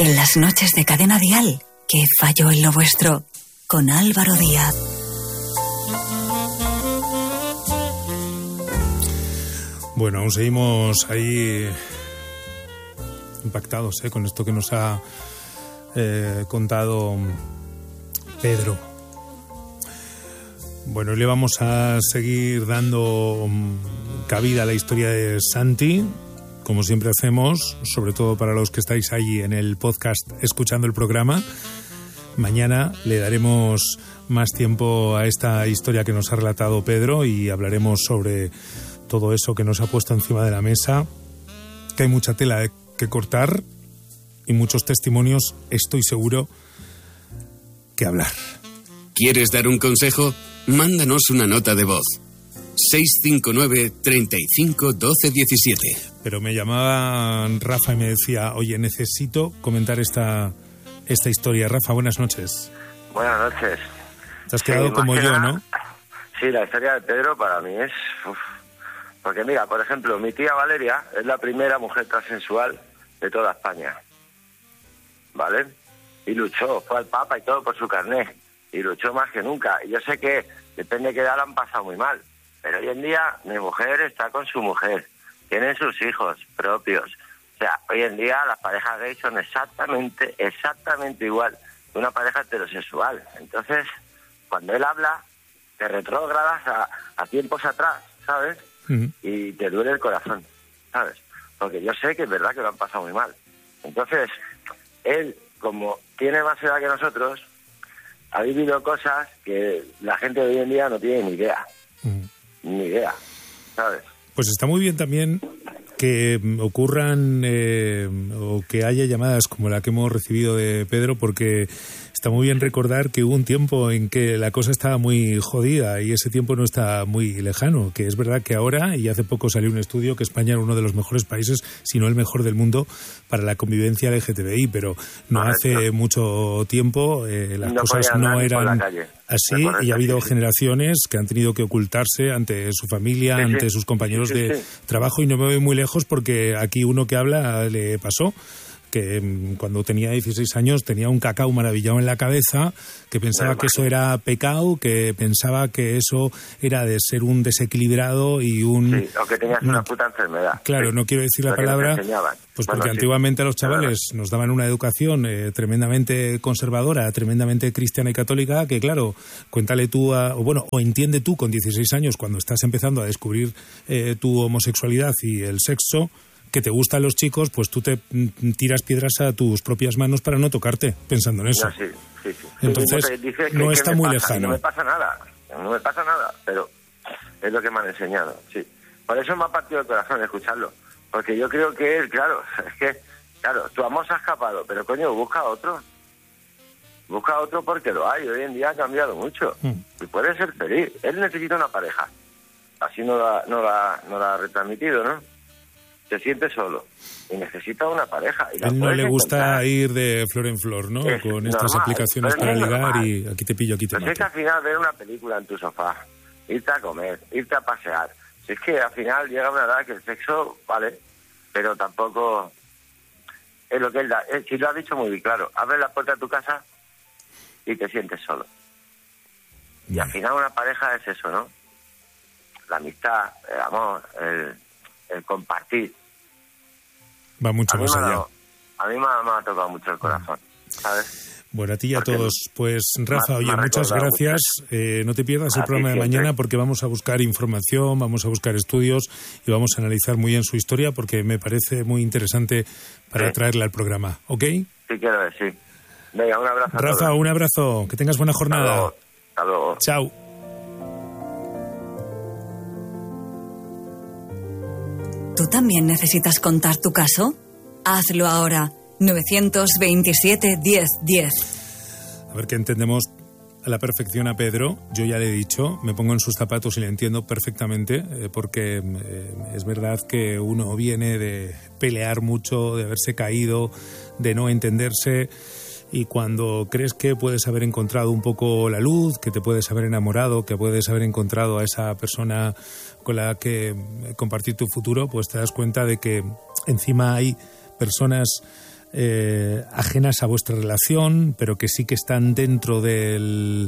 En las noches de Cadena Dial, ¿qué falló en lo vuestro? Con Álvaro Díaz. Bueno, aún seguimos ahí impactados con esto que nos ha contado Pedro. Bueno, le vamos a seguir dando cabida a la historia de Santi, como siempre hacemos, sobre todo para los que estáis allí en el podcast escuchando el programa. Mañana le daremos más tiempo a esta historia que nos ha relatado Pedro y hablaremos sobre todo eso que nos ha puesto encima de la mesa, que hay mucha tela que cortar y muchos testimonios, estoy seguro, que hablar. ¿Quieres dar un consejo? Mándanos una nota de voz. 659 35 12 17. Pero me llamaba Rafa y me decía, oye, necesito comentar esta historia. Rafa, buenas noches. Buenas noches. Te has quedado como yo, ¿no? Sí, la historia de Pedro para mí es... Porque mira, por ejemplo, mi tía Valeria es la primera mujer transexual de toda España, ¿vale? Y luchó, fue al Papa y todo por su carné, y luchó más que nunca. Y yo sé que, depende de qué edad, la han pasado muy mal, pero hoy en día mi mujer está con su mujer, tienen sus hijos propios. O sea, hoy en día las parejas gays son exactamente igual que una pareja heterosexual. Entonces, cuando él habla, te retrogradas a tiempos atrás, ¿sabes? Y te duele el corazón, ¿sabes? Porque yo sé que es verdad que lo han pasado muy mal. Entonces, él, como tiene más edad que nosotros, ha vivido cosas que la gente de hoy en día no tiene ni idea. Ni idea, ¿sabes? Pues está muy bien también que ocurran o que haya llamadas como la que hemos recibido de Pedro, porque está muy bien recordar que hubo un tiempo en que la cosa estaba muy jodida y ese tiempo no está muy lejano, que es verdad que ahora, y hace poco salió un estudio, que España era uno de los mejores países, si no el mejor del mundo, para la convivencia LGTBI, pero no hace mucho tiempo las cosas no eran así y ha habido generaciones que han tenido que ocultarse ante su familia, ante sus compañeros de trabajo, y no me voy muy lejos porque aquí uno que habla le pasó que cuando tenía 16 años tenía un cacao maravillado en la cabeza, que pensaba que eso era pecado, que pensaba que eso era de ser un desequilibrado y un... Sí, o que tenías una puta enfermedad. Claro, no quiero decir la palabra, pues porque antiguamente a los chavales nos daban una educación tremendamente conservadora, tremendamente cristiana y católica, que claro, cuéntale tú, o entiende tú con 16 años, cuando estás empezando a descubrir tu homosexualidad y el sexo, que te gustan los chicos, pues tú te tiras piedras a tus propias manos para no tocarte, pensando en eso. No, sí. Entonces, no está muy lejano. No me pasa nada, pero es lo que me han enseñado, sí. Por eso me ha partido el corazón escucharlo, porque yo creo que él, claro, tu amor se ha escapado, pero coño, busca otro porque lo hay, hoy en día ha cambiado mucho, y puede ser feliz. Él necesita una pareja, así no lo ha retransmitido, ¿no? Se siente solo y necesita una pareja. Y él no le gusta ir de flor en flor, ¿no? Con estas aplicaciones para ligar y aquí te pillo, aquí te mato. Es que al final ver una película en tu sofá, irte a comer, irte a pasear. Si es que al final llega una edad que el sexo, vale, pero tampoco es lo que él da. Si lo ha dicho muy claro, abre la puerta de tu casa y te sientes solo. Y al final una pareja es eso, ¿no? La amistad, el amor, el compartir. Va mucho más allá. A mí me ha tocado mucho el corazón, ¿sabes? Bueno, a ti y a todos. Pues Rafa, oye, muchas gracias. No te pierdas el programa de mañana porque vamos a buscar información, vamos a buscar estudios y vamos a analizar muy bien su historia porque me parece muy interesante para traerla al programa. ¿Ok? Sí, quiero decir. Venga, un abrazo. Rafa, un abrazo. Que tengas buena jornada. Hasta luego. Chao. ¿Tú también necesitas contar tu caso? Hazlo ahora. 927 10 10. A ver, que entendemos a la perfección a Pedro. Yo ya le he dicho, me pongo en sus zapatos y le entiendo perfectamente, porque es verdad que uno viene de pelear mucho, de haberse caído, de no entenderse, y cuando crees que puedes haber encontrado un poco la luz, que te puedes haber enamorado, que puedes haber encontrado a esa persona con la que compartir tu futuro, pues te das cuenta de que encima hay personas ajenas a vuestra relación, pero que sí que están dentro del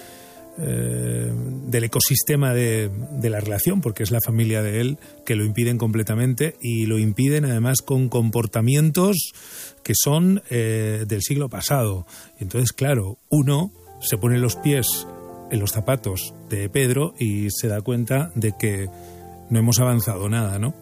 ecosistema de la relación, porque es la familia de él, que lo impiden completamente, y lo impiden además con comportamientos que son del siglo pasado. Y entonces, claro, uno se pone los pies en los zapatos de Pedro y se da cuenta de que no hemos avanzado nada, ¿no?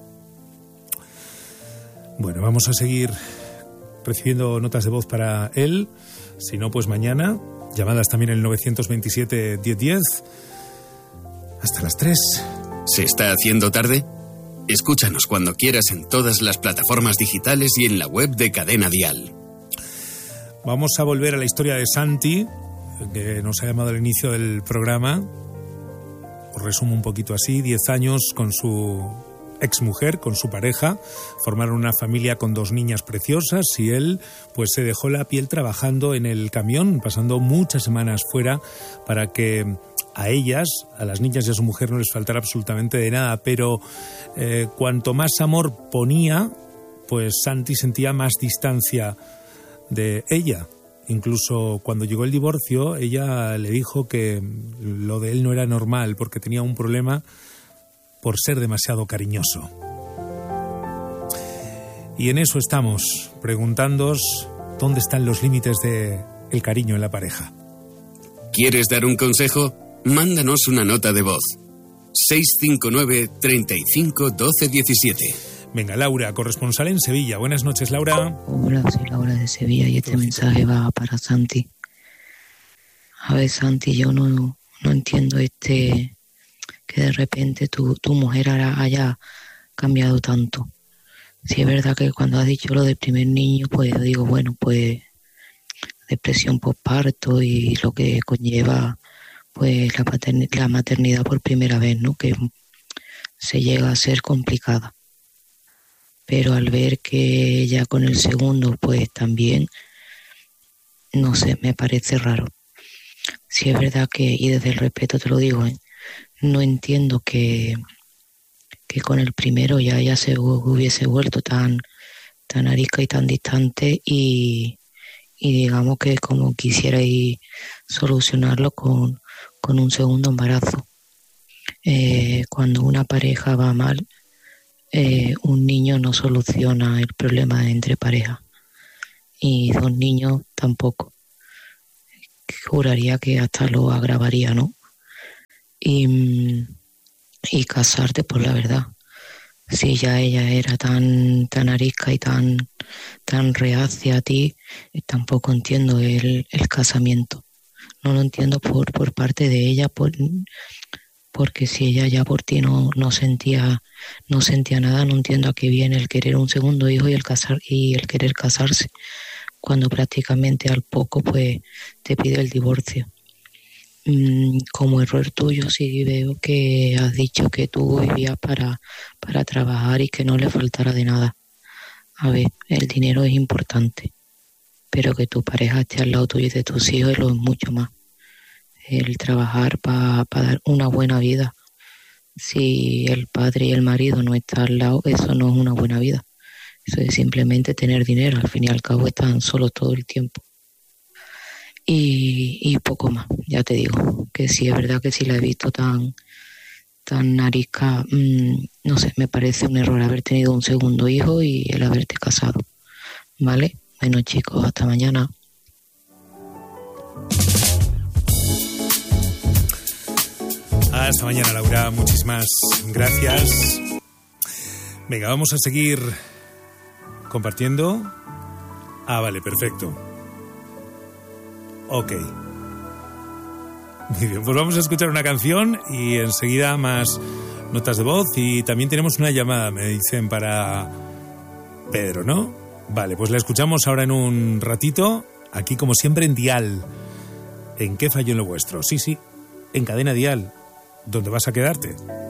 Bueno, vamos a seguir recibiendo notas de voz para él. Si no, pues mañana. Llamadas también el 927-1010. Hasta las 3. ¿Se está haciendo tarde? Escúchanos cuando quieras en todas las plataformas digitales y en la web de Cadena Dial. Vamos a volver a la historia de Santi, que nos ha llamado al inicio del programa. Os resumo un poquito así. 10 años con su exmujer, con su pareja, formaron una familia con 2 niñas preciosas, y él pues se dejó la piel trabajando en el camión, pasando muchas semanas fuera para que a ellas, a las niñas y a su mujer, no les faltara absolutamente de nada. Pero cuanto más amor ponía, pues Santi sentía más distancia de ella. Incluso cuando llegó el divorcio, ella le dijo que lo de él no era normal, porque tenía un problema por ser demasiado cariñoso. Y en eso estamos, preguntándoos dónde están los límites del cariño en la pareja. ¿Quieres dar un consejo? Mándanos una nota de voz. 659 35 12 17. Venga, Laura, corresponsal en Sevilla. Buenas noches, Laura. Hola, soy Laura de Sevilla y este mensaje va para Santi. A ver, Santi, yo no entiendo que de repente tu mujer haya cambiado tanto. Si es verdad que cuando has dicho lo del primer niño, pues yo digo, bueno, pues depresión postparto y lo que conlleva pues la maternidad por primera vez, ¿no? Que se llega a ser complicada. Pero al ver que ya con el segundo, pues también, no sé, me parece raro. Si es verdad que, y desde el respeto te lo digo, no entiendo que con el primero ya se hubiese vuelto tan arisca y tan distante y digamos que como quisierais solucionarlo con un segundo embarazo. Cuando una pareja va mal, un niño no soluciona el problema entre parejas y 2 niños tampoco. Juraría que hasta lo agravaría, ¿no? Y casarte, pues la verdad, si ya ella era tan arisca y tan reacia a ti, tampoco entiendo el casamiento. No lo entiendo por parte de ella, porque si ella ya por ti no sentía nada, no entiendo a qué viene el querer un segundo hijo y el querer casarse, cuando prácticamente al poco pues te pide el divorcio. Como error tuyo sí veo que has dicho que tú vivías para trabajar y que no le faltara de nada. A ver, el dinero es importante, pero que tu pareja esté al lado tuyo y de tus hijos lo es mucho más. El trabajar para dar una buena vida. Si el padre y el marido no están al lado, eso no es una buena vida. Eso es simplemente tener dinero. Al fin y al cabo están solos todo el tiempo. Y poco más, ya te digo, que sí es verdad que si la he visto tan arisca, no sé, me parece un error haber tenido un segundo hijo y el haberte casado, ¿vale? Bueno, chicos, hasta mañana. Hasta mañana, Laura, muchísimas gracias. Venga, vamos a seguir compartiendo. Vale, perfecto. Ok. Muy bien, pues vamos a escuchar una canción y enseguida más notas de voz, y también tenemos una llamada, me dicen, para Pedro, ¿no? Vale, pues la escuchamos ahora en un ratito, aquí como siempre en Dial. ¿En qué falló en lo vuestro? Sí, en Cadena Dial, ¿dónde vas a quedarte?